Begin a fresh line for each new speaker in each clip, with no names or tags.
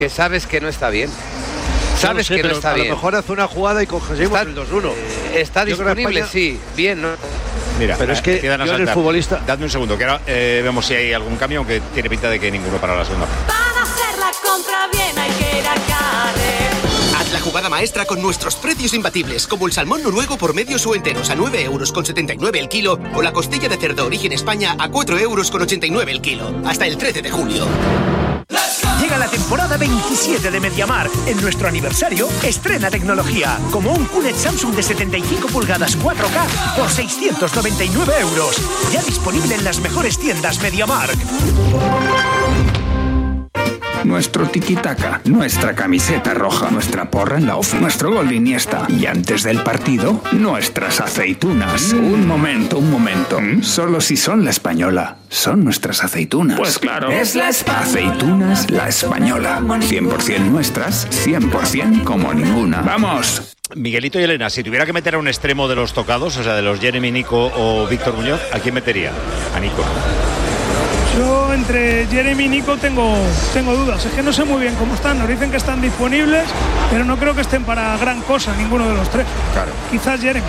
que sabes que no está bien. Sabes que no está bien.
A lo mejor hace una jugada y conseguimos el 2-1.
Está disponible,
España...
sí, bien, ¿no?
Mira,
pero es que yo en el futbolista...
Dadme un segundo, que ahora vemos si hay algún cambio, aunque tiene pinta de que ninguno para la segunda.
Para hacer la compra bien hay que ir a Carrer.
Haz la jugada maestra con nuestros precios imbatibles, como el salmón noruego por medios o enteros a 9,79 € el kilo, o la costilla de cerdo origen España a 4,89 € el kilo. Hasta el 13 de julio.
Llega la temporada 27 de MediaMarkt. En nuestro aniversario, estrena tecnología, como un QLED Samsung de 75 pulgadas 4K por 699 €. Ya disponible en las mejores tiendas MediaMarkt.
Nuestro tiki-taka, nuestra camiseta roja, nuestra porra en la off, nuestro gol de Iniesta. Y antes del partido, nuestras aceitunas. Un momento. Solo si son la española, son nuestras aceitunas.
Pues claro.
Es la Aceitunas La Española. 100% nuestras, 100% como ninguna. ¡Vamos!
Miguelito y Elena, si tuviera que meter a un extremo de los tocados, o sea, de los Jeremy, Nico o Víctor Muñoz, ¿a quién metería? A Nico.
Yo entre Jeremy y Nico tengo dudas. Es que no sé muy bien cómo están. Nos dicen que están disponibles, pero no creo que estén para gran cosa ninguno de los tres.
Claro.
Quizás Jeremy.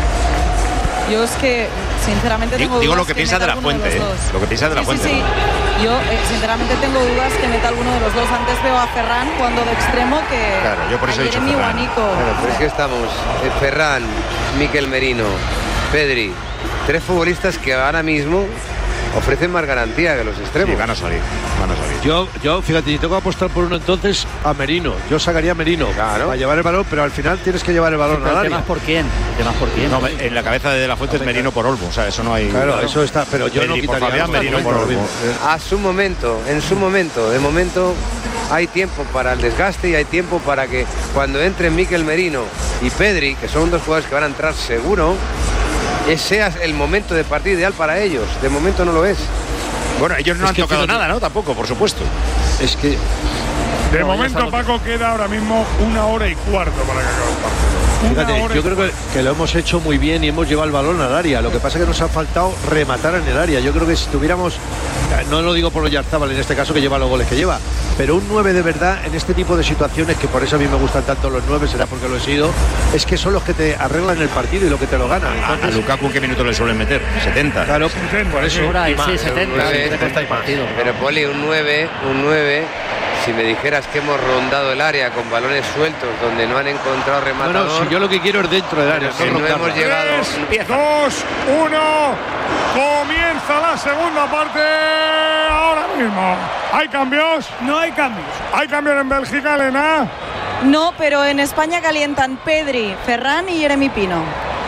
Yo es que sinceramente tengo dudas.
Digo lo que piensa de la Fuente, lo que piensa de la Fuente.
Sí. Yo sinceramente tengo dudas que meta alguno de los dos. Antes veo a Ferran cuando de extremo que
claro, yo por eso he dicho
Jeremy o a Nico.
Claro, pero es que estamos Ferran, Mikel Merino, Pedri, tres futbolistas que ahora mismo ofrecen más garantía que los extremos.
Sí, van a salir.
Yo, fíjate, si tengo que apostar por uno entonces, a Merino. Yo sacaría a Merino para llevar el balón, pero al final tienes que llevar el balón al área.
¿Temas por quién?
No, en la cabeza de la Fuente es Merino por Olmo, o sea, eso no hay...
Claro, eso está, pero yo no quitaría
Merino por Olmo.
A su momento, en su momento. De momento hay tiempo para el desgaste y hay tiempo para que cuando entren Mikel Merino y Pedri, que son dos jugadores que van a entrar seguro, sea el momento de partido ideal para ellos. De momento no lo es.
Bueno, ellos no han tocado nada, ¿no? Tampoco, por supuesto.
Es que...
De momento, Paco, queda ahora mismo 1 hora y cuarto para que acabe el partido.
Fíjate, yo creo que lo hemos hecho muy bien y hemos llevado el balón al área. Lo que pasa es que nos ha faltado rematar en el área. Yo creo que si tuviéramos, no lo digo por Oyarzábal en este caso, que lleva los goles que lleva, pero un 9 de verdad en este tipo de situaciones, que por eso a mí me gustan tanto los 9, será porque lo he sido, es que son los que te arreglan el partido y lo que te lo ganan.
A Lukaku, ¿qué minutos le suelen meter? 70.
Claro, 70, por eso.
Sí, 70.
Pero Poli, un 9, si me dijeras que hemos rondado el área con balones sueltos donde no han encontrado rematador...
No, si yo lo que quiero es dentro del área.
Si no hemos llegado...
3, 2, 1... Comienza la segunda parte ahora mismo. ¿Hay cambios?
No hay cambios.
¿Hay cambios en Bélgica, Elena?
No, pero en España calientan Pedri, Ferran y Jeremy Pino.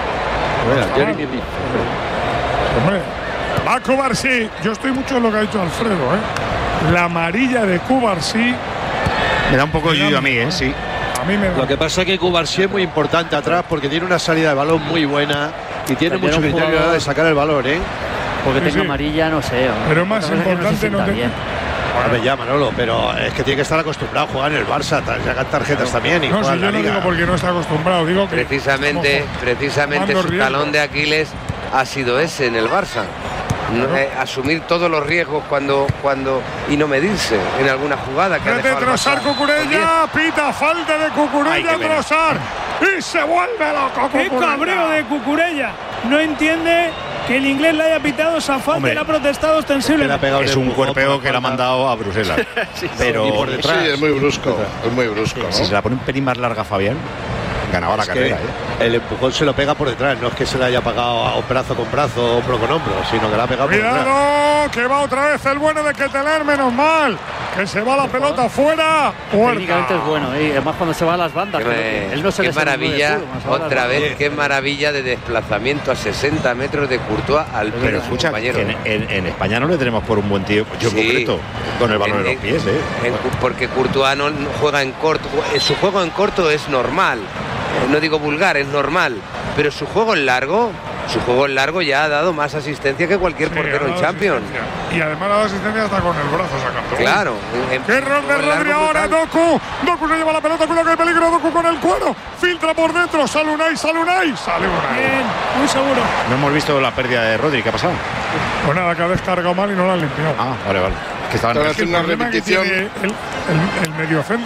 Jeremy Pino.
Hombre, va Cubarsí. Yo estoy mucho en lo que ha dicho Alfredo, La amarilla de Cubarsí
me da un poco de yuyo a mí, sí.
A mí me da.
Lo que pasa es que Cubarsí es muy importante atrás porque tiene una salida de balón muy buena y tiene mucho criterio a la hora de sacar el balón,
Porque tenga amarilla, no sé.
Pero más importante no te...
No me llama, Manolo, pero es que tiene que estar acostumbrado a jugar en el Barça, sacar tarjetas también y
no,
jugar
si yo no digo porque no está acostumbrado, digo que
precisamente su talón de Aquiles ha sido ese en el Barça. Asumir todos los riesgos cuando y no medirse en alguna jugada que
de Trossard. Cucurella, pita falta de Cucurella, Trossard y se vuelve loco.
Qué cabreo de Cucurella, no entiende que el inglés le haya pitado esa falta y le ha protestado ostensiblemente.
Es un cuerpeo que le ha mandado a Bruselas. Pero
por detrás.
Sí, es muy brusco, ¿no?
Si se la pone un pelín más larga Fabián, ganaba la carrera.
El empujón se lo pega por detrás, no es que se le haya pagado brazo con brazo, hombro con hombro, sino que la ha pegado por detrás.
¡Cuidado! Que va otra vez el bueno de Keteler, menos mal. Que se va la pelota fuera.
Técnicamente es bueno, y además cuando se va a las bandas. Él no se
qué maravilla, otra vez, qué maravilla de desplazamiento a 60 metros de Courtois al pie.
Pero escucha, compañero. En España no le tenemos por un buen tío, yo concreto, con el balón en los pies.
Porque Courtois no juega en corto, su juego en corto es normal. No digo vulgar, es normal, pero su juego en largo ya ha dado más asistencia que cualquier portero en Champions.
Y además ha dado asistencia hasta con el brazo sacando.
Claro.
¡Qué error de Rodri ahora! Doku se lleva la pelota, cuidado que hay peligro, Doku con el cuero, filtra por dentro, sale Unai.
Bien, muy seguro.
No hemos visto la pérdida de Rodri, ¿qué ha pasado?
Pues nada, que ha descargado mal y no la han limpiado.
Vale. Que estaban
haciendo una repetición.
El mediocentro